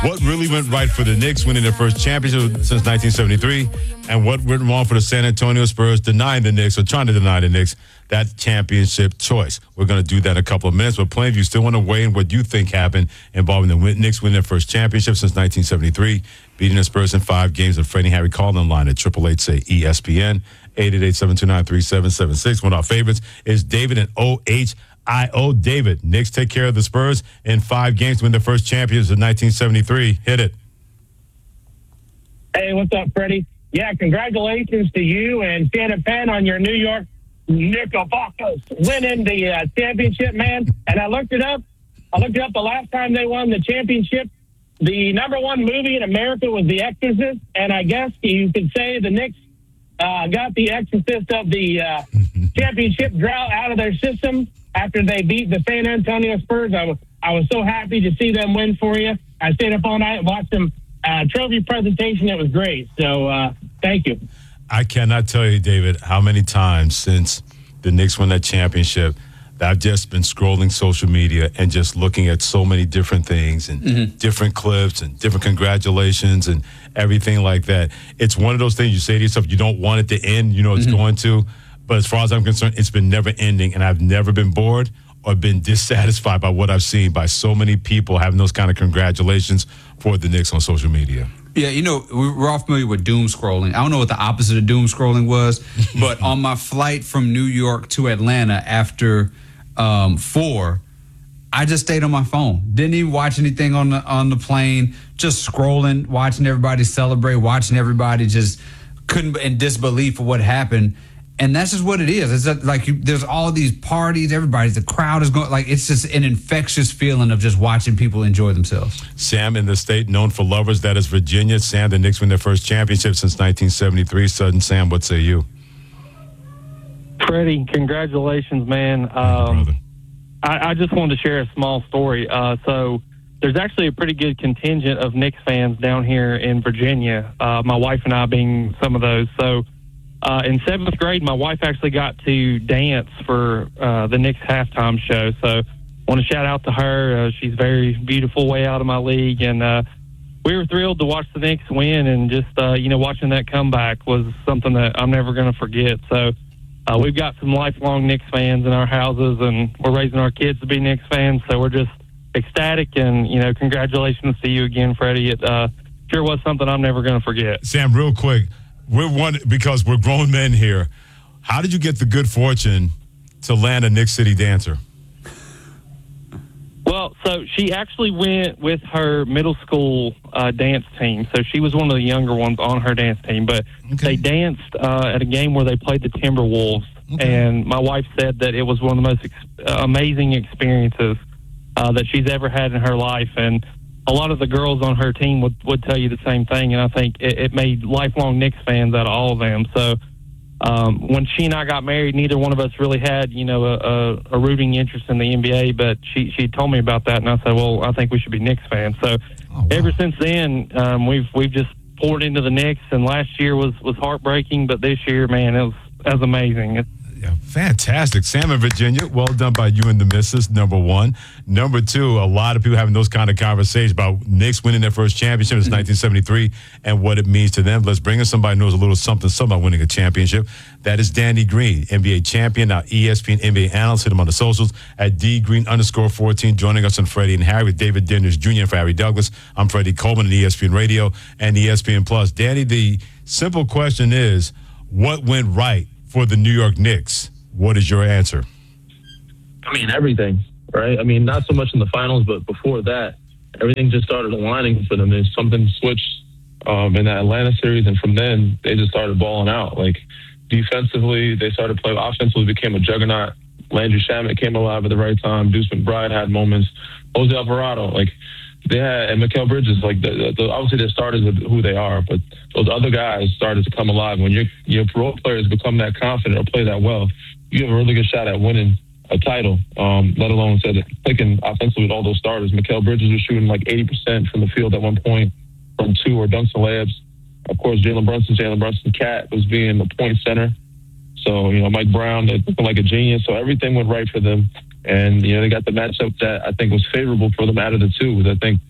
What really went right for the Knicks winning their first championship since 1973, and what went wrong for the San Antonio Spurs denying the Knicks or trying to deny the Knicks that championship choice. We're going to do that in a couple of minutes, but plenty of you still want to weigh in what you think happened involving the Knicks winning their first championship since 1973, beating the Spurs in 5 games. And Freddie Harry called on line at 888-SAY-ESPN, 888-729-3776. One of our favorites is David in OHIO. David, Knicks take care of the Spurs in 5 games to win their first champions in 1973. Hit it. Hey, what's up, Freddie? Yeah, congratulations to you and Shannon Penn on your New York Knickerbockers winning the championship, man. And I looked it up. The last time they won the championship. The number 1 movie in America was The Exorcist, and I guess you could say the Knicks got The Exorcist of the championship drought out of their system after they beat the San Antonio Spurs. I was so happy to see them win for you. I stayed up all night and watched them trophy presentation. It was great. So thank you. I cannot tell you, David, how many times since the Knicks won that championship that I've just been scrolling social media and just looking at so many different things and different clips and different congratulations and everything like that. It's one of those things you say to yourself, you don't want it to end, you know it's going to. But as far as I'm concerned, it's been never ending, and I've never been bored or been dissatisfied by what I've seen by so many people having those kind of congratulations for the Knicks on social media. Yeah, you know, we're all familiar with doom scrolling. I don't know what the opposite of doom scrolling was, but on my flight from New York to Atlanta after 4, I just stayed on my phone. Didn't even watch anything on the plane, just scrolling, watching everybody celebrate, watching everybody just couldn't in disbelief of what happened. And that's just what it is. It's like there's all these parties, the crowd is going, like it's just an infectious feeling of just watching people enjoy themselves. Sam, in the state known for lovers, that is Virginia. Sam, the Knicks win their first championship since 1973. Sudden Sam, what say you? Freddie, congratulations, man. I just wanted to share a small story. So there's actually a pretty good contingent of Knicks fans down here in Virginia, my wife and I being some of those. So in 7th grade, my wife actually got to dance for the Knicks halftime show. So I want to shout out to her. She's very beautiful, way out of my league. And we were thrilled to watch the Knicks win. And just, watching that comeback was something that I'm never going to forget. So we've got some lifelong Knicks fans in our houses, and we're raising our kids to be Knicks fans. So we're just ecstatic. And, congratulations to you again, Freddie. It sure was something I'm never going to forget. Sam, real quick. Because we're grown men here. How did you get the good fortune to land a Knicks City dancer? Well, so she actually went with her middle school dance team. So she was one of the younger ones on her dance team. But they danced at a game where they played the Timberwolves. Okay. And my wife said that it was one of the most amazing experiences that she's ever had in her life. And a lot of the girls on her team would tell you the same thing, and I think it made lifelong Knicks fans out of all of them. So when she and I got married, neither one of us really had, a rooting interest in the NBA, but she told me about that, and I said, well, I think we should be Knicks fans. So ever since then, we've just poured into the Knicks, and last year was heartbreaking, but this year, man, it was amazing. Yeah, fantastic. Sam in Virginia, well done by you and the missus, number 1. Number 2, a lot of people having those kind of conversations about Knicks winning their first championship in 1973 and what it means to them. Let's bring in somebody who knows a little something about winning a championship. That is Danny Green, NBA champion, now ESPN NBA analyst. Hit him on the socials at DGreen_14, joining us on Freddie and Harry with David Denders Jr. and for Harry Douglas. I'm Freddie Coleman on ESPN Radio and ESPN Plus. Danny, the simple question is, what went right for the New York Knicks? What is your answer? I mean, everything, right? I mean, not so much in the finals, but before that, everything just started aligning for them. There's something switched in that Atlanta series, and from then, they just started balling out. Like, defensively, they started playing. Offensively, became a juggernaut. Landry Shamet came alive at the right time. Deuce McBride had moments. Jose Alvarado, they had, and Mikal Bridges, obviously their starters are who they are, but those other guys started to come alive. When your role players become that confident or play that well, you have a really good shot at winning a title, let alone clicking offensively with all those starters. Mikal Bridges was shooting 80% from the field at one point from 2 or dunks and layups. Of course, Jalen Brunson Cat was being the point center. So, Mike Brown, looking like a genius. So everything went right for them. And, they got the matchup that I think was favorable for them out of the two. I think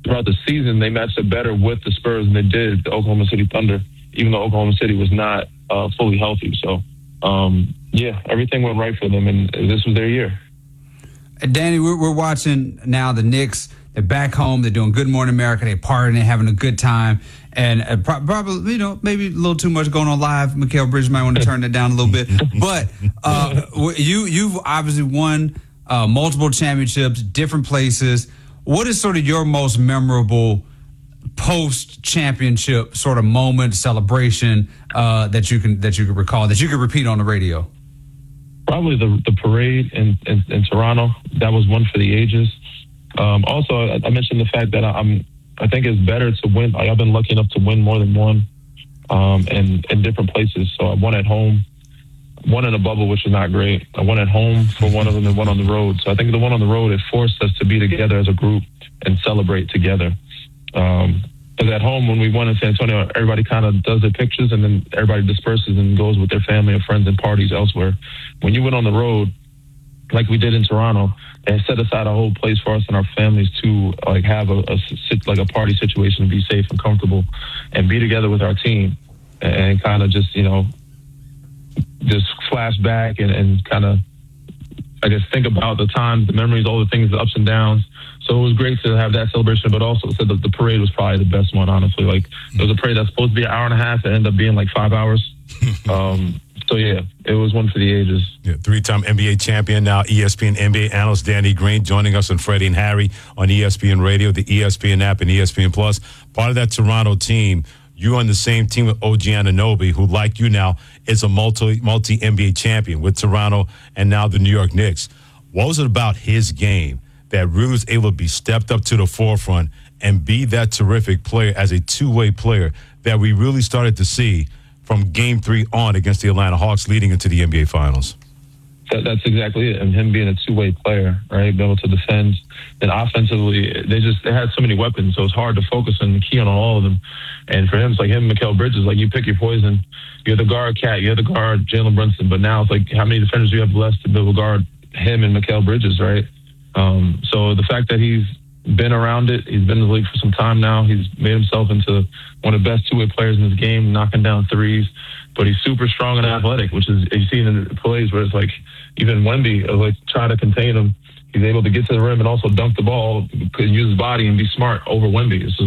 throughout the season, they matched up better with the Spurs than they did the Oklahoma City Thunder, even though Oklahoma City was not fully healthy. So, everything went right for them, and this was their year. Danny, we're watching now the Knicks. They're back home. They're doing Good Morning America. They're partying. They're having a good time. And probably, maybe a little too much going on live. Mikal Bridges might want to turn that down a little bit. But you've obviously won multiple championships, different places. What is sort of your most memorable post-championship sort of moment, celebration that you can recall, that you can repeat on the radio? Probably the parade in Toronto. That was one for the ages. Also, I mentioned the fact that I think it's better to win. I've been lucky enough to win more than one in different places. So I won at home, one in a bubble, which was not great. I won at home for one of them and one on the road. So I think the one on the road, it forced us to be together as a group and celebrate together. Because at home, when we won in San Antonio, everybody kind of does their pictures and then everybody disperses and goes with their family and friends and parties elsewhere. When you went on the road, like we did in Toronto, and set aside a whole place for us and our families to have a party situation, be safe and comfortable, and be together with our team, and kind of just flash back and kind of, I guess, think about the times, the memories, all the things, the ups and downs. So it was great to have that celebration, but also said that the parade was probably the best one, honestly. It was a parade that's supposed to be an hour and a half, it ended up being 5 hours. So, it was one for the ages. Yeah, three-time NBA champion, now ESPN NBA analyst Danny Green, joining us on Freddie and Harry on ESPN Radio, the ESPN app, and ESPN Plus. Part of that Toronto team, you're on the same team with OG Anunoby, who, like you now, is a multi-NBA champion with Toronto and now the New York Knicks. What was it about his game that really was able to be stepped up to the forefront and be that terrific player as a two-way player that we really started to see from Game 3 on against the Atlanta Hawks leading into the NBA Finals? That's exactly it. And him being a two-way player, right, being able to defend. And offensively, they had so many weapons, so it's hard to focus and key on all of them. And for him, it's like him and Mikal Bridges, you pick your poison. You're the guard Cat, you're the guard Jalen Brunson. But now it's how many defenders do you have left to be able to guard him and Mikal Bridges, right? So the fact that he's been around it, he's been in the league for some time now. He's made himself into one of the best two-way players in this game, knocking down threes. But he's super strong and athletic, which is, you see in the plays where it's even Wemby, trying to contain him. He's able to get to the rim and also dunk the ball, use his body and be smart over Wemby. This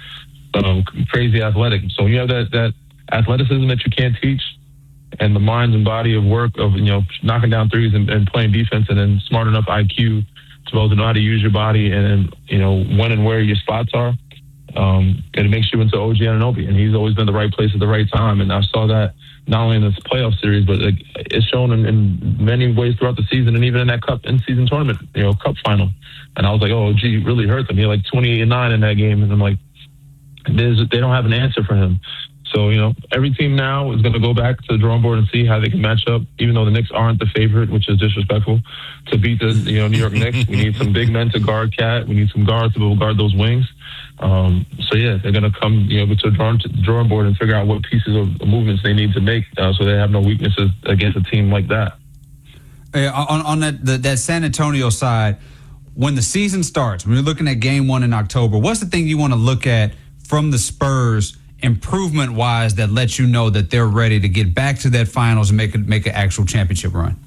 is crazy athletic. So when you have that athleticism that you can't teach, and the mind and body of work of knocking down threes and playing defense, and then smart enough IQ to be able to know how to use your body and when and where your spots are, it makes you into OG Anunoby, and he's always been the right place at the right time. And I saw that not only in this playoff series, but it's shown in many ways throughout the season, and even in that in-season tournament, cup final. And I was OG really hurt them. He had 28-9 in that game, and I'm they don't have an answer for him. So, every team now is going to go back to the drawing board and see how they can match up, even though the Knicks aren't the favorite, which is disrespectful, to beat the New York Knicks. We need some big men to guard Cat. We need some guards to be able to guard those wings. They're going to come to the drawing board and figure out what pieces of movements they need to make so they have no weaknesses against a team like that. On that San Antonio side, when the season starts, when you're looking at Game 1 in October, what's the thing you want to look at from the Spurs improvement-wise that lets you know that they're ready to get back to that finals and make an actual championship run?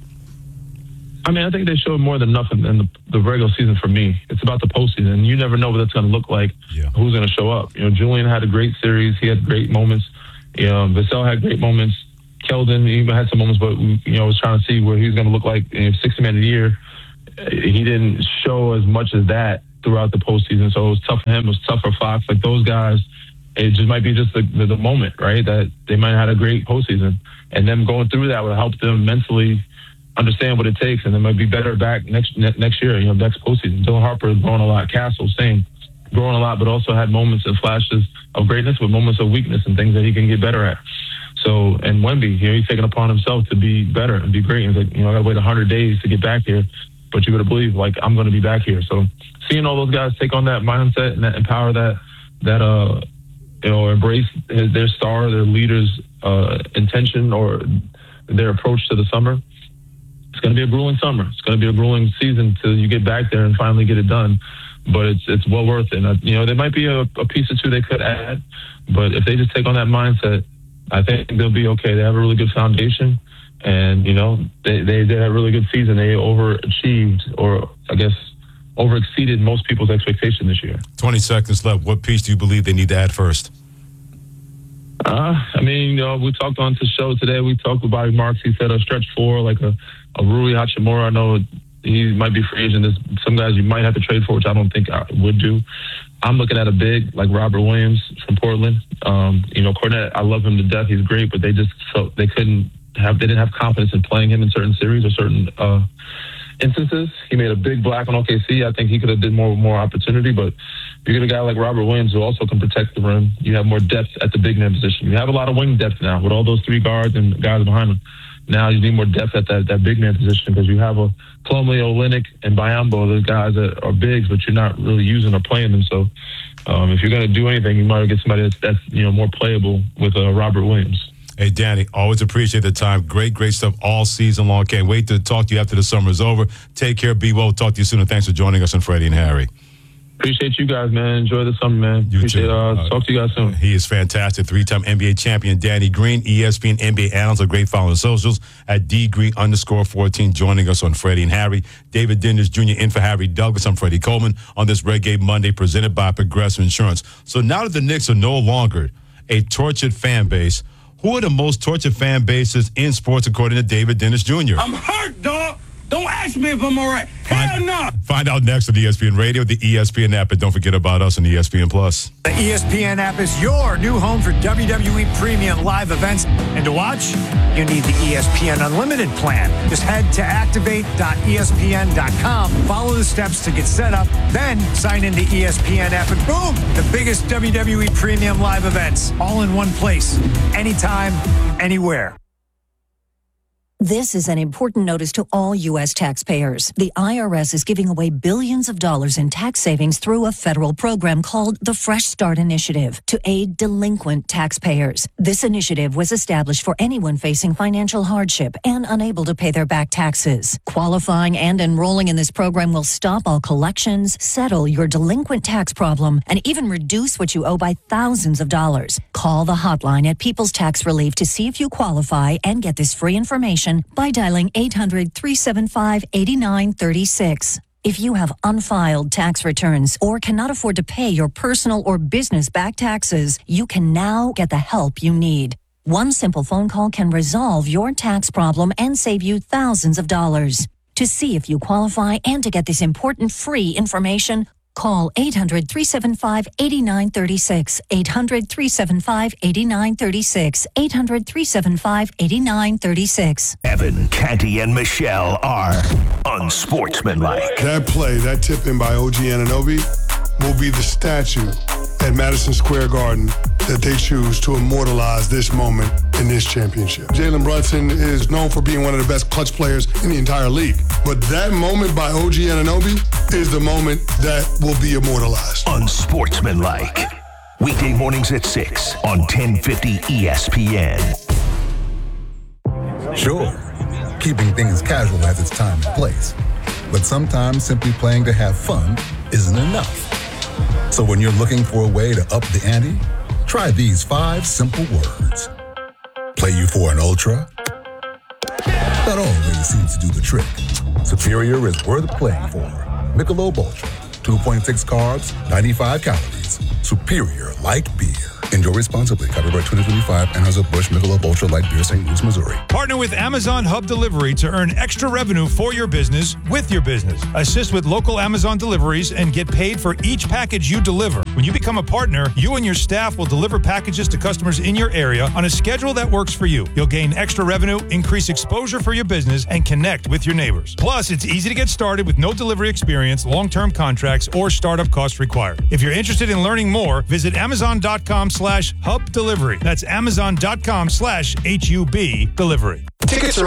I think they showed more than enough in the regular season for me. It's about the postseason. You never know what it's going to look like, who's going to show up. Julian had a great series. He had great moments. Vassell had great moments. Keldon even had some moments, but I was trying to see where he was going to look like in 60 Man of the Year. He didn't show as much as that throughout the postseason, so it was tough for him. It was tough for Fox. Those guys, it just might be just the moment, right? That they might have had a great postseason, and them going through that would help them mentally understand what it takes, and they might be better back next year, next postseason. Dylan Harper has grown a lot. Castle, same, growing a lot, but also had moments and flashes of greatness with moments of weakness and things that he can get better at. So, and Wemby, he's taken upon himself to be better and be great. He's I got to wait 100 days to get back here, but you got to believe, I'm going to be back here. So, seeing all those guys take on that mindset and that empower that embrace their star, their leader's intention or their approach to the summer. It's going to be a grueling summer. It's going to be a grueling season till you get back there and finally get it done. but it's well worth it. And, there might be a piece or two they could add, but if they just take on that mindset, I think they'll be okay. They have a really good foundation, and they had a really good season. They overachieved, or I guess overexceeded most people's expectation this year. 20 seconds left. What piece do you believe they need to add first? We talked on the show today. We talked with Bobby Marks. He said a stretch four, like a Rui Hachimura. I know he might be free agent. There's some guys you might have to trade for, which I don't think I would do. I'm looking at a big like Robert Williams from Portland. Cornette, I love him to death. He's great, but they just felt they didn't have confidence in playing him in certain series or certain instances. He made a big black on OKC. I think he could have did more opportunity, but if you get a guy like Robert Williams who also can protect the rim, you have more depth at the big man position. You have a lot of wing depth now with all those three guards and guys behind them. Now you need more depth at that big man position because you have a Plumlee, Olynyk, and Biyombo, those guys that are bigs, but you're not really using or playing them. So if you're going to do anything, you might get somebody that's more playable with Robert Williams. Hey, Danny, always appreciate the time. Great stuff all season long. Can't wait to talk to you after the summer is over. Take care. Be well. Talk to you soon. And thanks for joining us on Freddie and Harry. Appreciate you guys, man. Enjoy the summer, man. You appreciate too. Talk to you guys soon. He is fantastic. 3-time NBA champion Danny Green, ESPN NBA analyst. A great follow on socials at @DGreen_14. Joining us on Freddie and Harry. David Dinders Jr. in for Harry Douglas. I'm Freddie Coleman on this Red Gate Monday presented by Progressive Insurance. So now that the Knicks are no longer a tortured fan base, who are the most tortured fan bases in sports according to David Dennis Jr.? I'm hurt, dog. Don't ask me if I'm all right. Hell no. Find out next on ESPN Radio, the ESPN app, and don't forget about us on ESPN Plus. The ESPN app is your new home for WWE premium live events. And to watch, you need the ESPN Unlimited plan. Just head to activate.espn.com, follow the steps to get set up, then sign into ESPN app, and boom, the biggest WWE premium live events, all in one place, anytime, anywhere. This is an important notice to all U.S. taxpayers. The IRS is giving away billions of dollars in tax savings through a federal program called the Fresh Start Initiative to aid delinquent taxpayers. This initiative was established for anyone facing financial hardship and unable to pay their back taxes. Qualifying and enrolling in this program will stop all collections, settle your delinquent tax problem, and even reduce what you owe by thousands of dollars. Call the hotline at People's Tax Relief to see if you qualify and get this free information by dialing 800-375-8936. If you have unfiled tax returns or cannot afford to pay your personal or business back taxes, you can now get the help you need. One simple phone call can resolve your tax problem and save you thousands of dollars. To see if you qualify and to get this important free information, call 800-375-8936, 800-375-8936, 800-375-8936. Evan, Canty, and Michelle are unsportsmanlike. That play, that tip-in by OG Anunoby, will be the statue at Madison Square Garden that they choose to immortalize this moment in this championship. Jalen Brunson is known for being one of the best clutch players in the entire league. But that moment by OG Anunoby is the moment that will be immortalized. Unsportsmanlike. Weekday mornings at 6 on 1050 ESPN. Sure, keeping things casual has its time and place. But sometimes simply playing to have fun isn't enough. So when you're looking for a way to up the ante, try these 5 simple words. Play you for an ultra? That always seems to do the trick. Superior is worth playing for. Michelob Ultra, 2.6 carbs, 95 calories. Superior light beer. Enjoy responsibly. Copyright 2025, Anheuser-Busch Michelob Ultra Light Beer, St. Louis, Missouri. Partner with Amazon Hub Delivery to earn extra revenue for your business with your business. Assist with local Amazon deliveries and get paid for each package you deliver. When you become a partner, you and your staff will deliver packages to customers in your area on a schedule that works for you. You'll gain extra revenue, increase exposure for your business, and connect with your neighbors. Plus, it's easy to get started with no delivery experience, long-term contracts, or startup costs required. If you're interested in learning more, visit Amazon.com/Hub Delivery. That's Amazon.com/HUB Delivery. Tickets are